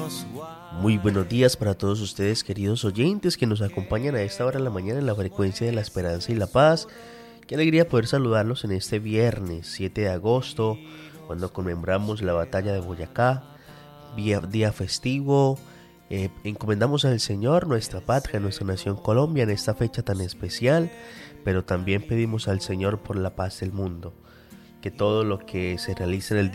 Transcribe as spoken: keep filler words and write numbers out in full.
Muy buenos días para todos ustedes, queridos oyentes que nos acompañan a esta hora de la mañana en la frecuencia de la esperanza y la paz. Qué alegría poder saludarlos en este viernes siete de agosto, cuando conmemoramos la batalla de Boyacá, día, día festivo. Eh, encomendamos al Señor nuestra patria, nuestra nación Colombia en esta fecha tan especial, pero también pedimos al Señor por la paz del mundo, que todo lo que se realice en el